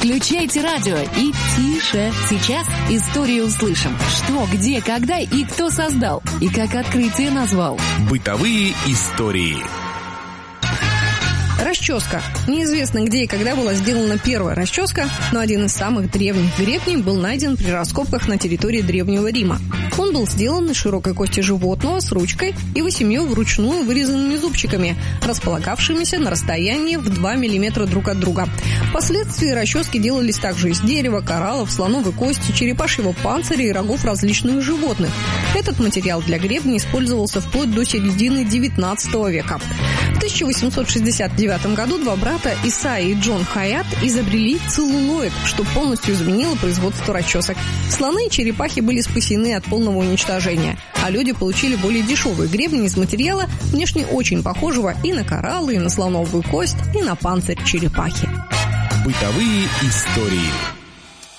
Включайте радио и тише. Сейчас историю услышим. Что, где, когда и кто создал. И как открытие назвал. Бытовые истории. Расческа. Неизвестно, где и когда была сделана первая расческа, но один из самых древних гребней был найден при раскопках на территории Древнего Рима. Он был сделан из широкой кости животного с ручкой и 8 вручную вырезанными зубчиками, располагавшимися на расстоянии в 2 мм друг от друга. Впоследствии расчески делались также из дерева, кораллов, слоновой кости, черепашьего панциря и рогов различных животных. Этот материал для гребня использовался вплоть до середины XIX века. В 1869 году два брата Исайя и Джон Хайат изобрели целлулоид, что полностью изменило производство расчесок. Слоны и черепахи были спасены от полного уничтожения, а люди получили более дешевые гребни из материала, внешне очень похожего и на кораллы, и на слоновую кость, и на панцирь черепахи. Бытовые истории.